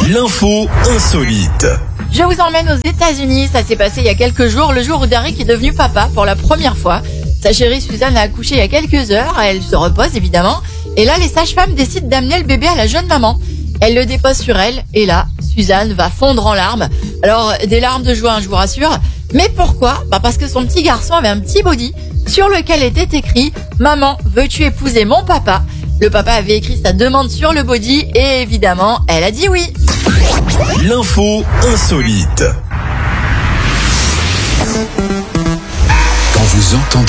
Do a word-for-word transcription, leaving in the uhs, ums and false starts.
L'info insolite. Je vous emmène aux États-Unis. Ça s'est passé il y a quelques jours, le jour où Derek est devenu papa pour la première fois. Sa chérie Suzanne a accouché il y a quelques heures. Elle se repose évidemment. Et là, les sages-femmes décident d'amener le bébé à la jeune maman. Elle le dépose sur elle. Et là, Suzanne va fondre en larmes. Alors, des larmes de joie, hein, je vous rassure. Mais pourquoi ? Bah parce que son petit garçon avait un petit body sur lequel était écrit « Maman, veux-tu épouser mon papa ?» Le papa avait écrit sa demande sur le body et évidemment, elle a dit oui. L'info insolite. Quand vous entendez